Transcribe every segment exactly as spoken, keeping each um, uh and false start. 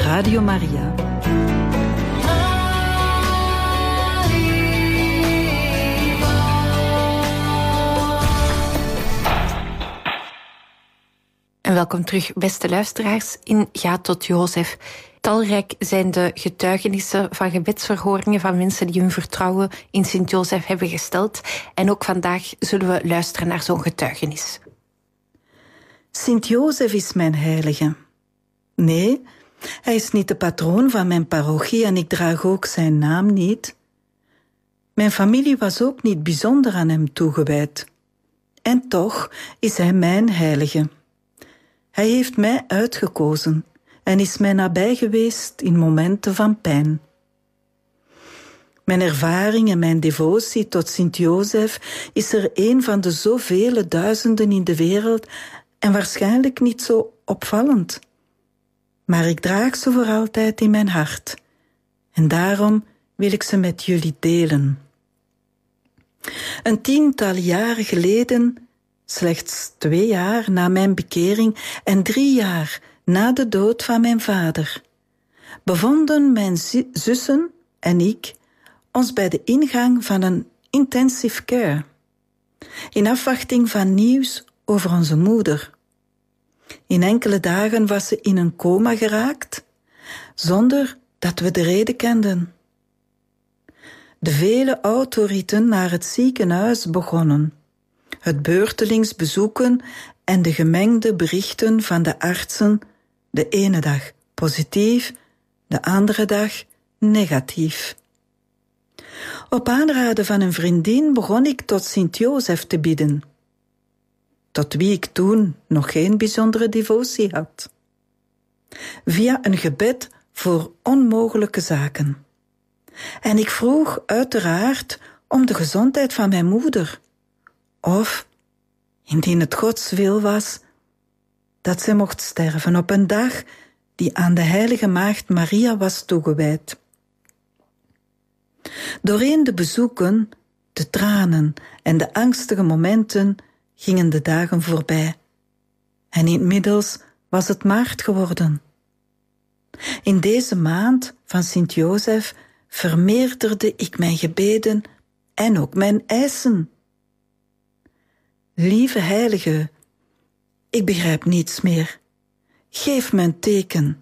Radio Maria. En welkom terug, beste luisteraars, in Ga tot Jozef. Talrijk zijn de getuigenissen van gebedsverhoringen van mensen die hun vertrouwen in Sint-Jozef hebben gesteld. En ook vandaag zullen we luisteren naar zo'n getuigenis. Sint-Jozef is mijn heilige. Nee, hij is niet de patroon van mijn parochie en ik draag ook zijn naam niet. Mijn familie was ook niet bijzonder aan hem toegewijd. En toch is hij mijn heilige. Hij heeft mij uitgekozen en is mij nabij geweest in momenten van pijn. Mijn ervaring en mijn devotie tot Sint-Jozef is er een van de zoveel duizenden in de wereld en waarschijnlijk niet zo opvallend. Maar ik draag ze voor altijd in mijn hart en daarom wil ik ze met jullie delen. Een tiental jaren geleden, slechts twee jaar na mijn bekering en drie jaar na de dood van mijn vader, bevonden mijn zussen en ik ons bij de ingang van een intensive care, in afwachting van nieuws over onze moeder. In enkele dagen was ze in een coma geraakt, zonder dat we de reden kenden. De vele autoritten naar het ziekenhuis begonnen, het beurtelings bezoeken en de gemengde berichten van de artsen, de ene dag positief, de andere dag negatief. Op aanraden van een vriendin begon ik tot Sint-Jozef te bidden, tot wie ik toen nog geen bijzondere devotie had, via een gebed voor onmogelijke zaken. En ik vroeg uiteraard om de gezondheid van mijn moeder, of, indien het Gods wil was, dat zij mocht sterven op een dag die aan de heilige maagd Maria was toegewijd. Doorheen de bezoeken, de tranen en de angstige momenten gingen de dagen voorbij. En inmiddels was het maart geworden. In deze maand van Sint-Jozef vermeerderde ik mijn gebeden en ook mijn eisen. Lieve heilige, ik begrijp niets meer. Geef me een teken.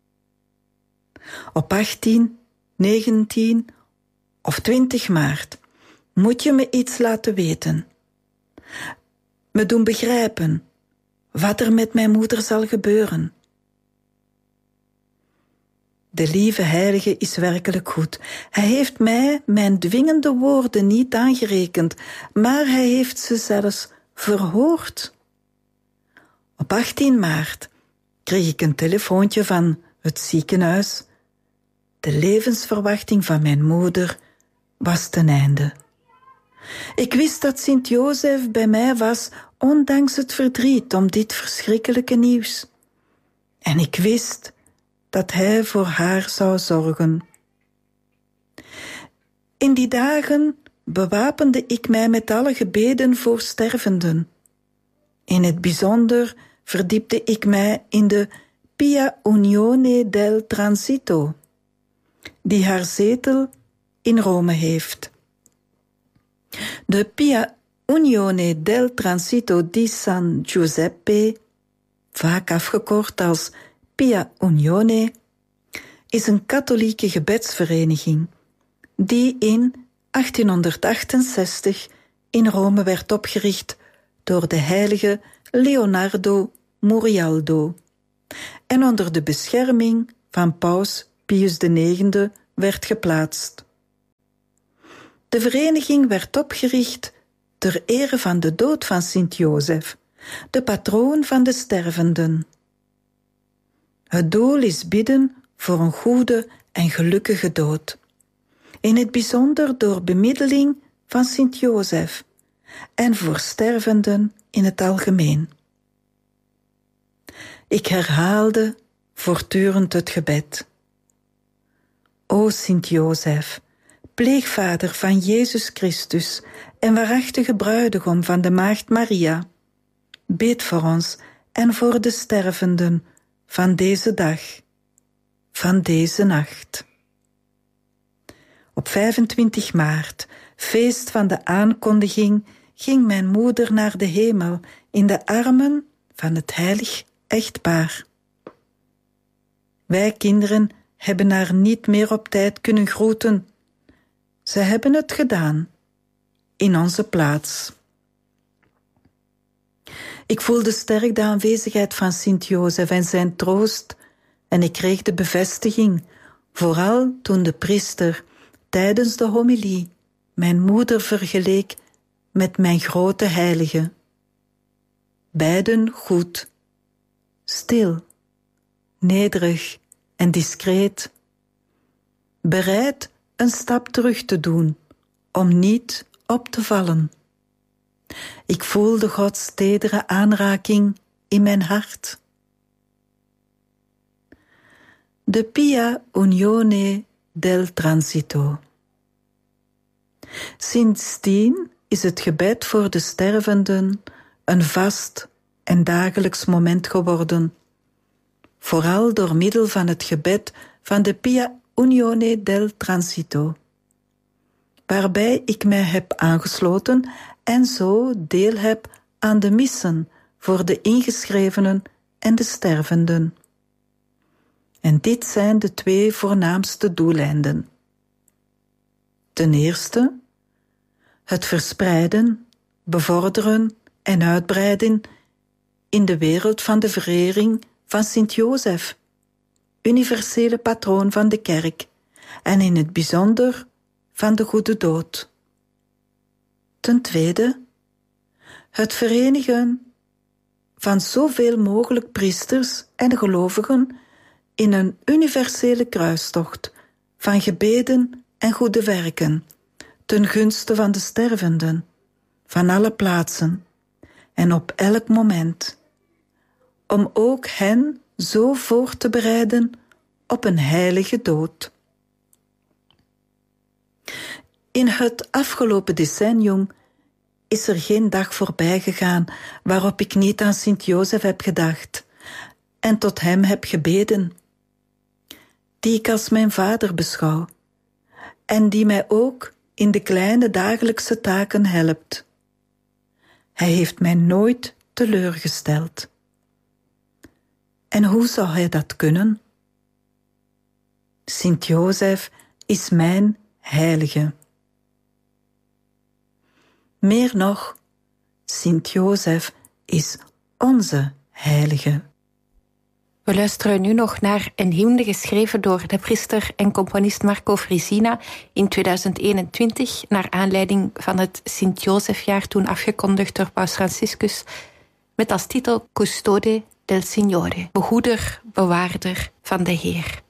Op achttien, negentien of twintig maart moet je me iets laten weten. Me doen begrijpen wat er met mijn moeder zal gebeuren. De lieve heilige is werkelijk goed. Hij heeft mij mijn dwingende woorden niet aangerekend, maar hij heeft ze zelfs verhoord. Op achttien maart kreeg ik een telefoontje van het ziekenhuis. De levensverwachting van mijn moeder was ten einde. Ik wist dat Sint-Jozef bij mij was, ondanks het verdriet om dit verschrikkelijke nieuws. En ik wist dat hij voor haar zou zorgen. In die dagen bewapende ik mij met alle gebeden voor stervenden. In het bijzonder verdiepte ik mij in de Pia Unione del Transito, die haar zetel in Rome heeft. De Pia Unione del Transito di San Giuseppe, vaak afgekort als Pia Unione, is een katholieke gebedsvereniging die in achttienhonderdachtenzestig in Rome werd opgericht door de heilige Leonardo Murialdo en onder de bescherming van paus Pius de negende werd geplaatst. De vereniging werd opgericht ter ere van de dood van Sint-Jozef, de patroon van de stervenden. Het doel is bidden voor een goede en gelukkige dood, in het bijzonder door bemiddeling van Sint-Jozef en voor stervenden in het algemeen. Ik herhaalde voortdurend het gebed. O Sint-Jozef, pleegvader van Jezus Christus en waarachtige bruidegom van de maagd Maria, bid voor ons en voor de stervenden van deze dag. van deze nacht. Op vijfentwintig maart, feest van de aankondiging, ging mijn moeder naar de hemel in de armen van het heilig echtpaar. Wij kinderen hebben haar niet meer op tijd kunnen groeten. Ze hebben het gedaan, in onze plaats. Ik voelde sterk de aanwezigheid van Sint-Jozef en zijn troost en ik kreeg de bevestiging, vooral toen de priester tijdens de homilie mijn moeder vergeleek met mijn grote heilige. Beiden goed, stil, nederig en discreet, bereid een stap terug te doen om niet op te vallen. Ik voelde Gods tedere aanraking in mijn hart. De Pia Unione del Transito. Sindsdien is het gebed voor de stervenden een vast en dagelijks moment geworden, vooral door middel van het gebed van de Pia Unione del Transito, waarbij ik mij heb aangesloten en zo deel heb aan de missen voor de ingeschrevenen en de stervenden. En dit zijn de twee voornaamste doeleinden. Ten eerste, het verspreiden, bevorderen en uitbreiden in de wereld van de verering van Sint-Jozef, universele patroon van de kerk, en in het bijzonder van de goede dood. Ten tweede, het verenigen van zoveel mogelijk priesters en gelovigen in een universele kruistocht van gebeden en goede werken, ten gunste van de stervenden, van alle plaatsen en op elk moment, om ook hen zo voor te bereiden op een heilige dood. In het afgelopen decennium is er geen dag voorbij gegaan waarop ik niet aan Sint-Jozef heb gedacht en tot hem heb gebeden, die ik als mijn vader beschouw en die mij ook in de kleine dagelijkse taken helpt. Hij heeft mij nooit teleurgesteld. En hoe zou hij dat kunnen? Sint-Jozef is mijn heilige. Meer nog, Sint-Jozef is onze heilige. We luisteren nu nog naar een hymne geschreven door de priester en componist Marco Frisina in tweeduizend eenentwintig, naar aanleiding van het Sint-Jozefjaar, toen afgekondigd door Paus Franciscus, met als titel Custode del Signore, behoeder, bewaarder van de Heer.